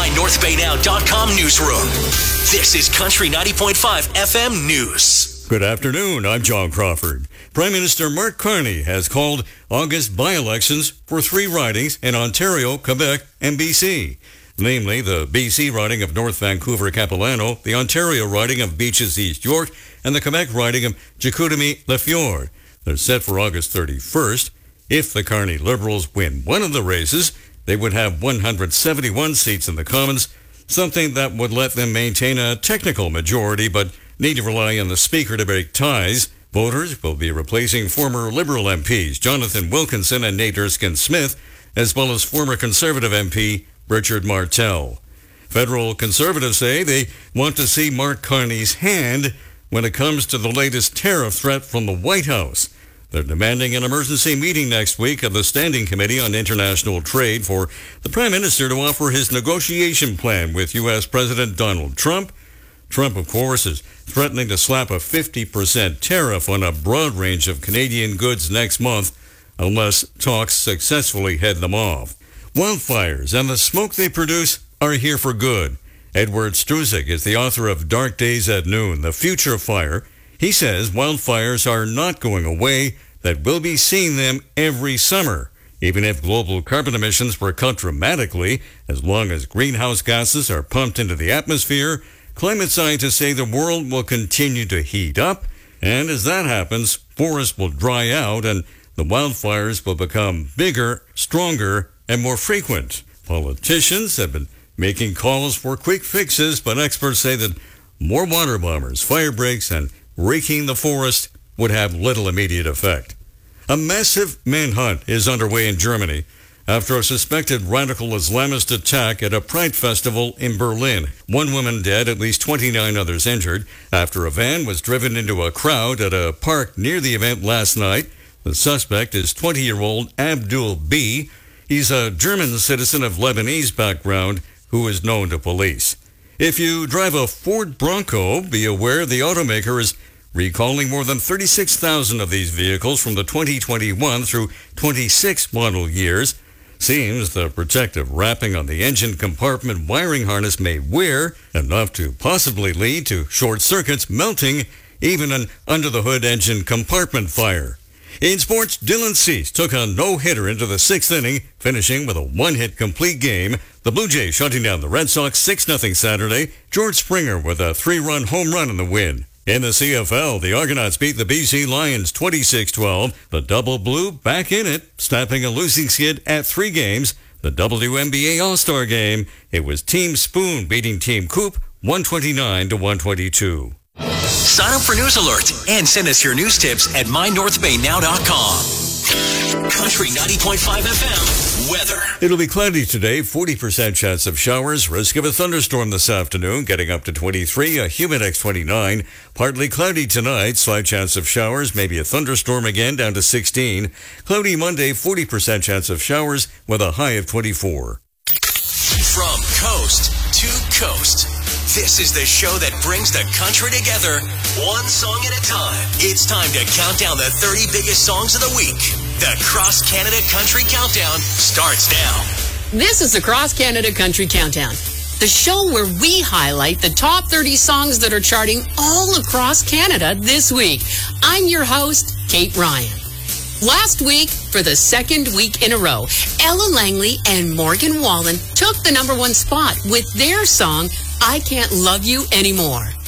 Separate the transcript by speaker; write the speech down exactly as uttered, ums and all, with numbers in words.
Speaker 1: my north bay now dot com newsroom. This is Country ninety point five F M News.
Speaker 2: Good afternoon. I'm John Crawford. Prime Minister Mark Carney has called August by-elections for three ridings in Ontario, Quebec, and B C. Namely, the B C riding of North Vancouver-Capilano, the Ontario riding of Beaches East York, and the Quebec riding of Chicoutimi-Le-Fjord. They're set for August thirty-first. If the Carney Liberals win one of the races, they would have one hundred seventy-one seats in the Commons, something that would let them maintain a technical majority, but need to rely on the Speaker to break ties. Voters will be replacing former Liberal M Ps Jonathan Wilkinson and Nate Erskine-Smith, as well as former Conservative M P Richard Martel. Federal Conservatives say they want to see Mark Carney's hand when it comes to the latest tariff threat from the White House. They're demanding an emergency meeting next week of the Standing Committee on International Trade for the Prime Minister to offer his negotiation plan with U S President Donald Trump. Trump, of course, is threatening to slap a fifty percent tariff on a broad range of Canadian goods next month unless talks successfully head them off. Wildfires and the smoke they produce are here for good. Edward Struzek is the author of Dark Days at Noon, The Future of Fire. He says wildfires are not going away, that we'll be seeing them every summer. Even if global carbon emissions were cut dramatically, as long as greenhouse gases are pumped into the atmosphere, climate scientists say the world will continue to heat up, and as that happens, forests will dry out and the wildfires will become bigger, stronger, and more frequent. Politicians have been making calls for quick fixes, but experts say that more water bombers, fire breaks, and raking the forest would have little immediate effect. A massive manhunt is underway in Germany after a suspected radical Islamist attack at a Pride festival in Berlin. One woman dead, at least twenty-nine others injured, after a van was driven into a crowd at a park near the event last night. The suspect is twenty-year-old Abdul B. He's a German citizen of Lebanese background who is known to police. If you drive a Ford Bronco, be aware the automaker is recalling more than thirty-six thousand of these vehicles from the twenty twenty-one through twenty-six model years. Seems the protective wrapping on the engine compartment wiring harness may wear, enough to possibly lead to short circuits, melting, even an under-the-hood engine compartment fire. In sports, Dylan Cease took a no-hitter into the sixth inning, finishing with a one-hit complete game. The Blue Jays shutting down the Red Sox six nothing Saturday. George Springer with a three-run home run in the win. In the C F L, the Argonauts beat the B C Lions twenty-six twelve. The Double Blue back in it, snapping a losing skid at three games. The W N B A All-Star Game, it was Team Spoon beating Team Coop one twenty-nine to one twenty-two.
Speaker 1: Sign up for News Alert and send us your news tips at my north bay now dot com. Country ninety point five F M weather.
Speaker 2: It'll be cloudy today, forty percent chance of showers, risk of a thunderstorm this afternoon, getting up to twenty-three, a humid X twenty-nine. Partly cloudy tonight, slight chance of showers, maybe a thunderstorm again, down to sixteen. Cloudy Monday, forty percent chance of showers with a high of twenty-four.
Speaker 1: From coast to coast, this is the show that brings the country together, one song at a time. It's time to count down the thirty biggest songs of the week. The Cross Canada Country Countdown starts now.
Speaker 3: This is the Cross Canada Country Countdown, the show where we highlight the top thirty songs that are charting all across Canada this week. I'm your host, Kate Ryan. Last week, for the second week in a row, Ella Langley and Morgan Wallen took the number one spot with their song, I Can't Love You Anymore.